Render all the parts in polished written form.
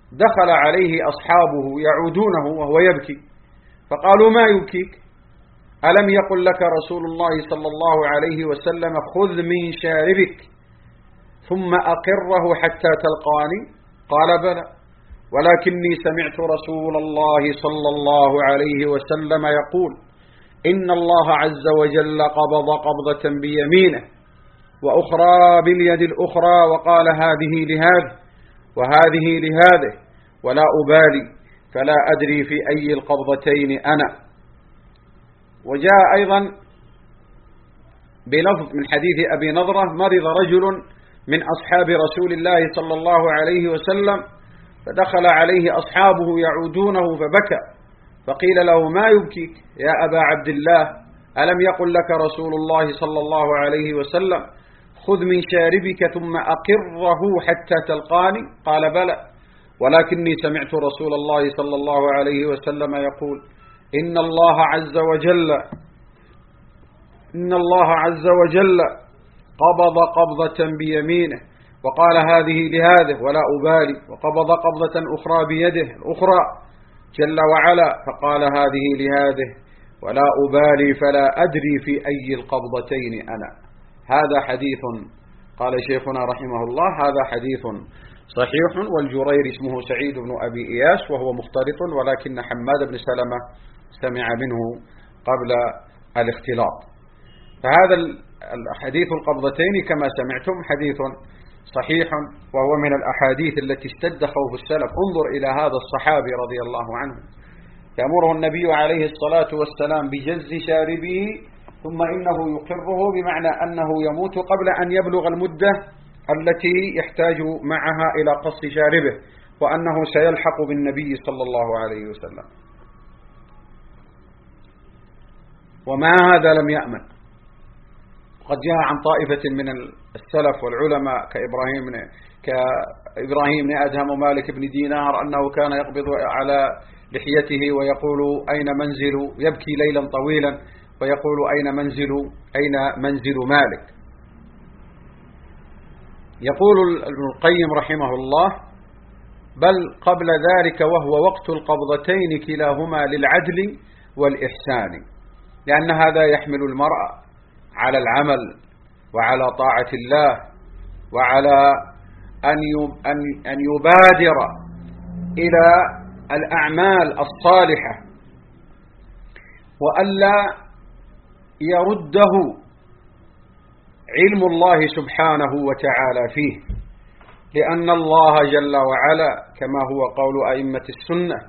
دخل عليه أصحابه يعودونه وهو يبكي، فقالوا: ما يبكيك؟ ألم يقل لك رسول الله صلى الله عليه وسلم: خذ من شاربك ثم أقره حتى تلقاني؟ قال: بلى، ولكني سمعت رسول الله صلى الله عليه وسلم يقول: إن الله عز وجل قبض قبضة بيمينه وأخرى باليد الأخرى، وقال: هذه لهذا وهذه لهذه، ولا أبالي، فلا أدري في أي القبضتين أنا. وجاء أيضا بلفظ من حديث أبي نضرة: مرض رجل من أصحاب رسول الله صلى الله عليه وسلم، فدخل عليه أصحابه يعودونه فبكى، فقيل له: ما يبكيك يا أبا عبد الله؟ ألم يقل لك رسول الله صلى الله عليه وسلم: خذ من شاربك ثم أقره حتى تلقاني؟ قال: بلى، ولكني سمعت رسول الله صلى الله عليه وسلم يقول: إن الله عز وجل قبض قبضة بيمينه وقال: هذه لهذه ولا أبالي، وقبض قبضة أخرى بيده الأخرى جل وعلا فقال: هذه لهذه ولا أبالي، فلا أدري في أي القبضتين أنا. هذا حديث، قال شيخنا رحمه الله: هذا حديث صحيح. والجرير اسمه سعيد بن أبي إياس وهو مختلط، ولكن حماد بن سلمة سمع منه قبل الاختلاط. فهذا الحديث القبضتين كما سمعتم حديث صحيح، وهو من الأحاديث التي اشتد خوف السلف. انظر إلى هذا الصحابي رضي الله عنه، يأمره النبي عليه الصلاة والسلام بجز شاربه، ثم إنه يقره، بمعنى أنه يموت قبل أن يبلغ المدة التي يحتاج معها إلى قص شاربه، وأنه سيلحق بالنبي صلى الله عليه وسلم. وما هذا لم يأمن. قد جاء عن طائفة من السلف والعلماء كإبراهيم بن أدهم ومالك بن دينار أنه كان يقبض على لحيته ويقول: أين منزل؟ يبكي ليلا طويلا ويقول: أين منزل مالك؟ يقول ابن القيم رحمه الله: بل قبل ذلك وهو وقت القبضتين كلاهما للعدل والإحسان، لأن هذا يحمل المرء على العمل وعلى طاعة الله، وعلى أن يبادر إلى الأعمال الصالحة، وألا يرده علم الله سبحانه وتعالى فيه، لأن الله جل وعلا كما هو قول أئمة السنة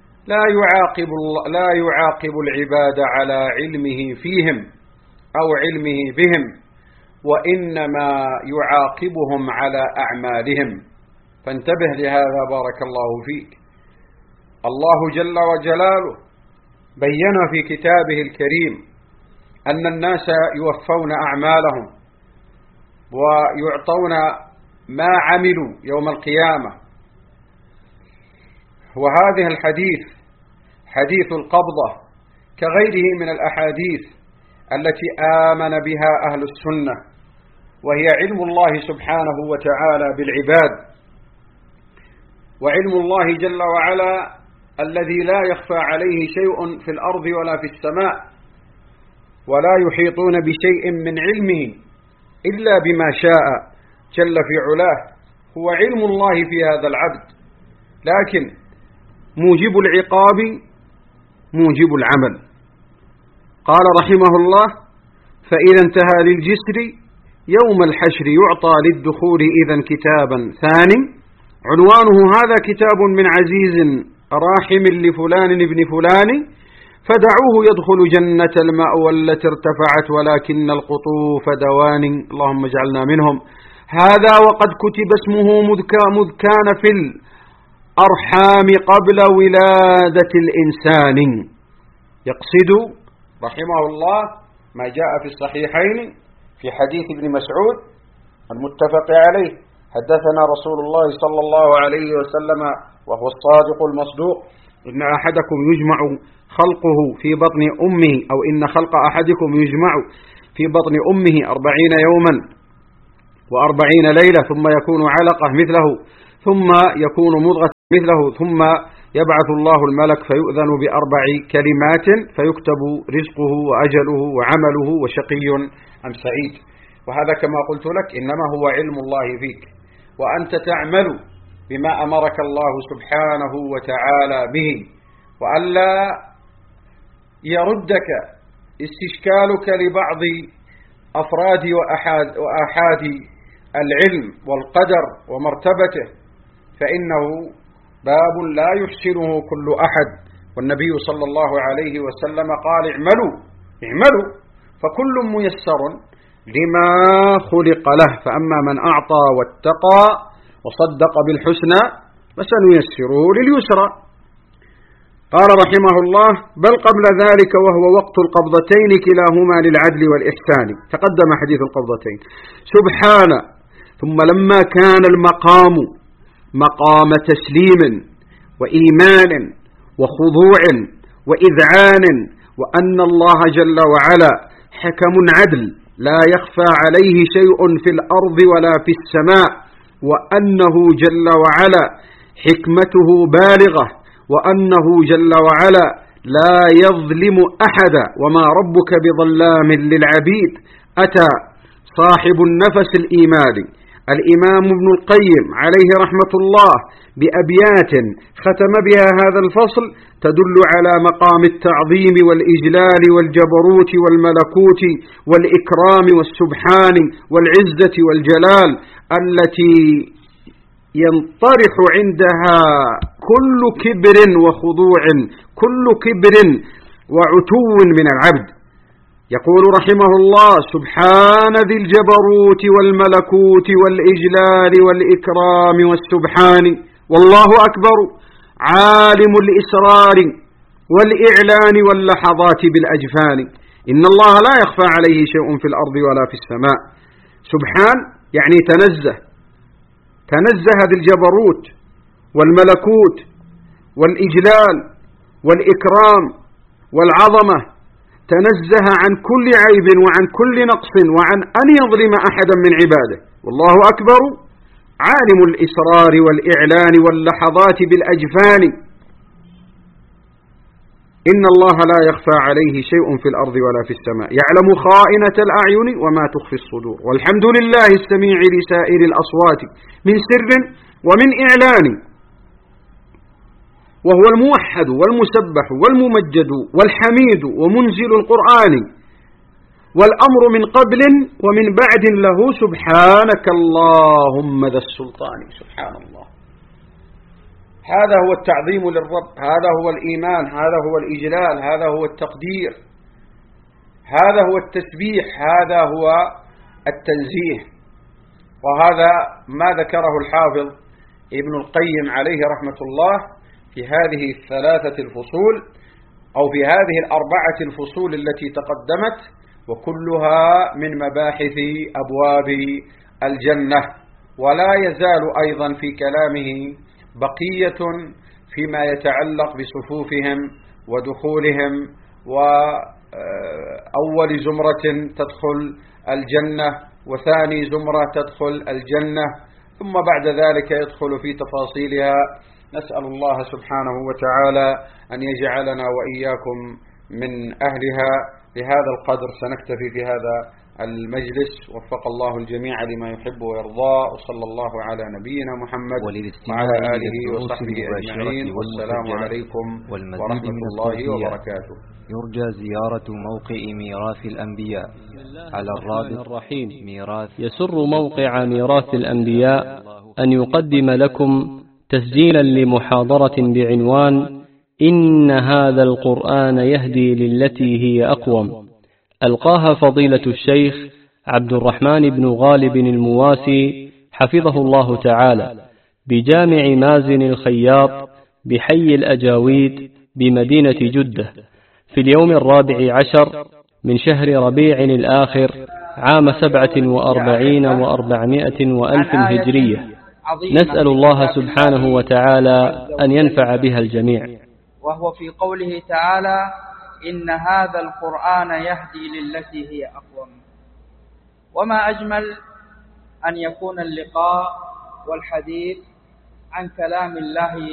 لا يعاقب العباد على علمه فيهم أو علمه بهم، وإنما يعاقبهم على أعمالهم. فانتبه لهذا بارك الله فيك. الله جل وجلاله بين في كتابه الكريم أن الناس يوفون أعمالهم ويعطون ما عملوا يوم القيامة. وهذه الحديث حديث القبضة كغيره من الأحاديث التي آمن بها أهل السنة، وهي علم الله سبحانه وتعالى بالعباد، وعلم الله جل وعلا الذي لا يخفى عليه شيء في الأرض ولا في السماء، ولا يحيطون بشيء من علمه إلا بما شاء جل في علاه. هو علم الله في هذا العبد، لكن موجب العقاب موجب العمل. قال رحمه الله: فإذا انتهى للجسر يوم الحشر يعطى للدخول إذا كتابا ثاني عنوانه: هذا كتاب من عزيز راحم لفلان ابن فلان، فدعوه يدخل جنة المأوى التي ارتفعت ولكن القطوف دوان. اللهم اجعلنا منهم. هذا وقد كتب اسمه مذ كان في الأرحام قبل ولادة الإنسان. يقصد رحمه الله ما جاء في الصحيحين في حديث ابن مسعود المتفق عليه: حدثنا رسول الله صلى الله عليه وسلم وهو الصادق المصدوق: إن أحدكم يجمع خلقه في بطن أمه، أو إن خلق أحدكم يجمع في بطن أمه 40 يوما و40 ليلة ثم يكون علقة مثله ثم يكون مضغة مثله، ثم يبعث الله الملك فيؤذن ب4 كلمات فيكتب رزقه وأجله وعمله وشقي أم سعيد. وهذا كما قلت لك إنما هو علم الله فيك، وأنت تعمل بما أمرك الله سبحانه وتعالى به، وألا يردك استشكالك لبعض أفراد وآحاد العلم والقدر ومرتبته، فإنه باب لا يحسنه كل أحد. والنبي صلى الله عليه وسلم قال اعملوا فكل ميسر لما خلق له، فأما من أعطى واتقى وصدق بالحسنى فسنيسره لليسرى. قال رحمه الله: بل قبل ذلك وهو وقت القبضتين كلاهما للعدل والإحسان. تقدم حديث القبضتين. سبحانه. ثم لما كان المقام مقام تسليم وإيمان وخضوع وإذعان، وأن الله جل وعلا حكم عدل لا يخفى عليه شيء في الأرض ولا في السماء، وأنه جل وعلا حكمته بالغة، وأنه جل وعلا لا يظلم أحدا، وما ربك بظلام للعبيد. أتى صاحب النفس الإيماني الإمام ابن القيم عليه رحمة الله بأبيات ختم بها هذا الفصل تدل على مقام التعظيم والإجلال والجبروت والملكوت والإكرام والسبحان والعزة والجلال، التي ينطرح عندها كل كبر وخضوع، كل كبر وعتو من العبد. يقول رحمه الله: سبحان ذي الجبروت والملكوت والإجلال والإكرام والسبحان، والله أكبر عالم الإسرار والإعلان واللحظات بالأجفان، إن الله لا يخفى عليه شيء في الأرض ولا في السماء. سبحان يعني تنزه ذي الجبروت والملكوت والإجلال والإكرام والعظمة، تنزه عن كل عيب وعن كل نقص وعن أن يظلم أحدا من عباده. والله أكبر عالم الإسرار والإعلان واللحظات بالأجفان، إن الله لا يخفى عليه شيء في الأرض ولا في السماء، يعلم خائنة الأعين وما تخفي الصدور، والحمد لله السميع لسائر الأصوات من سر ومن إعلان، وهو الموحد والمسبح والممجد والحميد ومنزل القرآن، والأمر من قبل ومن بعد له، سبحانك اللهم ذا السلطان. سبحان الله. هذا هو التعظيم للرب، هذا هو الإيمان، هذا هو الإجلال، هذا هو التقدير، هذا هو التسبيح، هذا هو التنزيه. وهذا ما ذكره الحافظ ابن القيم عليه رحمة الله في هذه 3 الفصول أو في هذه 4 الفصول التي تقدمت، وكلها من مباحث أبواب الجنة. ولا يزال أيضا في كلامه بقية فيما يتعلق بصفوفهم ودخولهم، وأول زمرة تدخل الجنة، وثاني زمرة تدخل الجنة، ثم بعد ذلك يدخل في تفاصيلها. نسأل الله سبحانه وتعالى أن يجعلنا وإياكم من أهلها. بهذا القدر سنكتفي في هذا المجلس، وفق الله الجميع لما يحب ويرضى، وصلى الله على نبينا محمد وعلى آله وصحبه أجمعين، والسلام عليكم ورحمة الله وبركاته. يرجى زيارة موقع ميراث الأنبياء على الرابط الرحيم ميراث. يسر موقع ميراث الأنبياء أن يقدم لكم تسجيلا لمحاضرة بعنوان إن هذا القرآن يهدي للتي هي أقوم، ألقاها فضيلة الشيخ عبد الرحمن بن غالب المواسي حفظه الله تعالى بجامع مازن الخياط بحي الأجاويد بمدينة جدة في اليوم 14 من شهر ربيع الآخر عام 47 و400 وألف هجرية. نسأل الله سبحانه وتعالى أن ينفع بها الجميع. وهو في قوله تعالى: إن هذا القرآن يهدي للتي هي أقوم. وما أجمل أن يكون اللقاء والحديث عن كلام الله